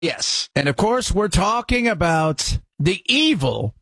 Yes. And of course, we're talking about the evil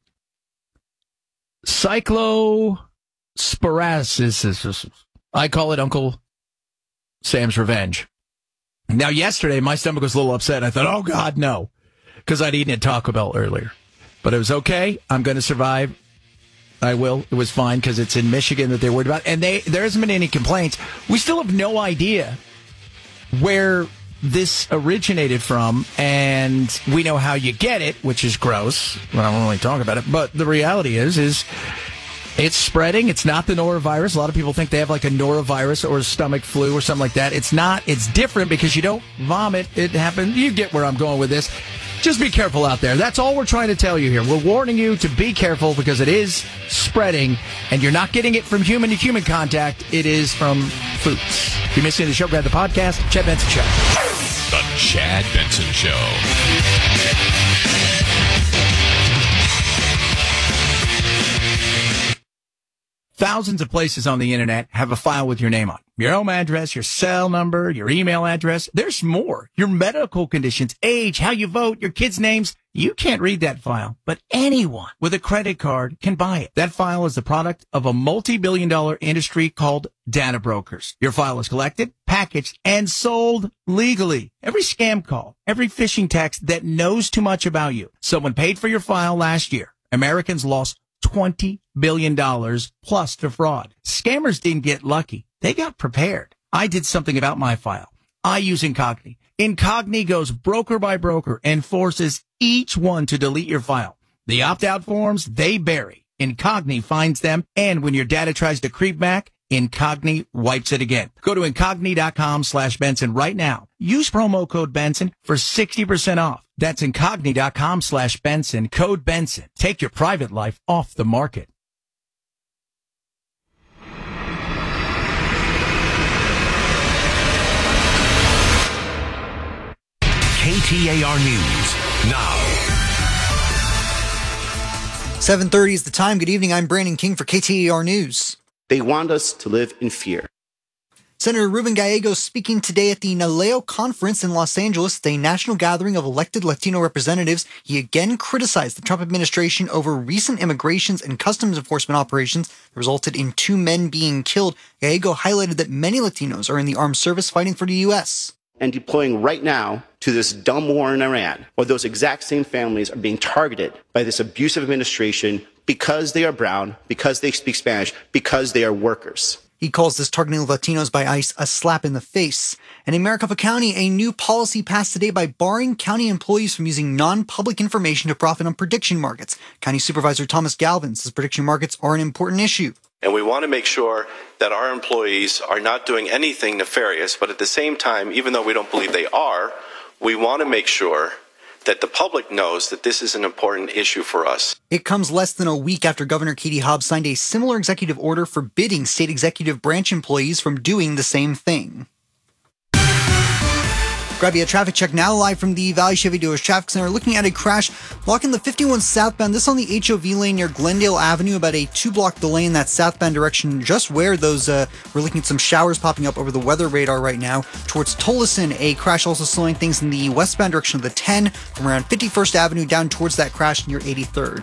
cyclosporiasis. I call it Uncle Sam's revenge. Now, yesterday, my stomach was a little upset. I thought, oh, God, no, because I'd eaten at Taco Bell earlier. But it was okay. I'm going to survive. I will. It was fine because it's in Michigan that they're worried about. And there hasn't been any complaints. We still have no idea where this originated from, and we know how you get it, which is gross. Well, I won't really talk about it, but the reality is it's spreading. It's not the norovirus. A lot of people think they have like a norovirus or a stomach flu or something like that. It's not. It's different because you don't vomit. It happens. You get where I'm going with this. Just be careful out there. That's all we're trying to tell you here. We're warning you to be careful because it is spreading, and you're not getting it from human to human contact. It is from foods. If you're missing the show, grab the podcast. Chad Benson Show. The Chad Benson Show. Thousands of places on the internet have a file with your name on. Your home address, your cell number, your email address. There's more. Your medical conditions, age, how you vote, your kids' names. You can't read that file, but anyone with a credit card can buy it. That file is the product of a multi-billion-dollar industry called data brokers. Your file is collected, packaged, and sold legally. Every scam call, every phishing text that knows too much about you. Someone paid for your file last year. Americans lost $20 billion plus to fraud. Scammers didn't get lucky. They got prepared. I did something about my file. I use Incogni. Incogni goes broker by broker and forces each one to delete your file. The opt-out forms, they bury. Incogni finds them, and when your data tries to creep back, Incogni wipes it again. Go to Incogni.com/Benson right now. Use promo code Benson for 60% off. That's Incogni.com/Benson, code Benson. Take your private life off the market. KTAR News now. 7:30 is the time. Good evening. I'm Brandon King for KTAR News. They want us to live in fear. Senator Ruben Gallegos speaking today at the NALEO conference in Los Angeles, a national gathering of elected Latino representatives. He again criticized the Trump administration over recent immigrations and customs enforcement operations that resulted in 2 men being killed. Gallego highlighted that many Latinos are in the armed service fighting for the U.S. And deploying right now to this dumb war in Iran, where those exact same families are being targeted by this abusive administration because they are brown, because they speak Spanish, because they are workers. He calls this targeting of Latinos by ICE a slap in the face. And in Maricopa County, a new policy passed today by barring county employees from using non-public information to profit on prediction markets. County Supervisor Thomas Galvin says prediction markets are an important issue. And we want to make sure that our employees are not doing anything nefarious, but at the same time, even though we don't believe they are, we want to make sure that the public knows that this is an important issue for us. It comes less than a week after Governor Katie Hobbs signed a similar executive order forbidding state executive branch employees from doing the same thing. Grab you a traffic check now live from the Valley Chevy Dealers Traffic Center. Looking at a crash blocking the 51 southbound. This on the HOV lane near Glendale Avenue. About a 2-block delay in that southbound direction. Just where those, we're looking at some showers popping up over the weather radar right now. Towards Tolleson, a crash also slowing things in the westbound direction of the 10 from around 51st Avenue down towards that crash near 83rd.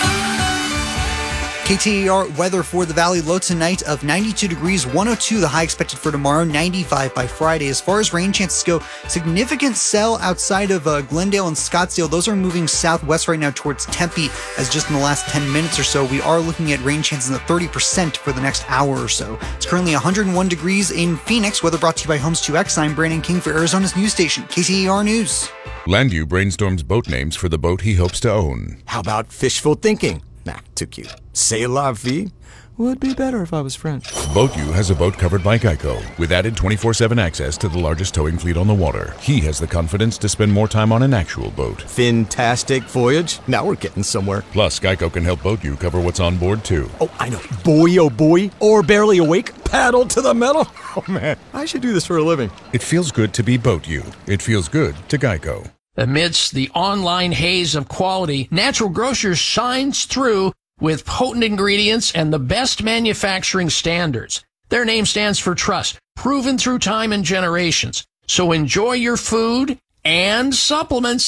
KTAR weather for the Valley, low tonight of 92 degrees, 102 the high expected for tomorrow, 95 by Friday. As far as rain chances go, significant cell outside of Glendale and Scottsdale. Those are moving southwest right now towards Tempe, as just in the last 10 minutes or so, we are looking at rain chances in the 30% for the next hour or so. It's currently 101 degrees in Phoenix. Weather brought to you by Homes 2X. I'm Brandon King for Arizona's news station, KTAR News. Landu brainstorms boat names for the boat he hopes to own. How about fishful thinking? Nah, too cute. C'est la vie? Would be better if I was French. BoatU has a boat covered by Geico, with added 24/7 access to the largest towing fleet on the water. He has the confidence to spend more time on an actual boat. Fantastic voyage. Now we're getting somewhere. Plus, Geico can help BoatU cover what's on board, too. Oh, I know. Boy, oh boy. Or barely awake. Paddle to the metal. Oh, man. I should do this for a living. It feels good to be BoatU. It feels good to Geico. Amidst the online haze of quality, Natural Grocers shines through with potent ingredients and the best manufacturing standards. Their name stands for trust, proven through time and generations. So enjoy your food and supplements.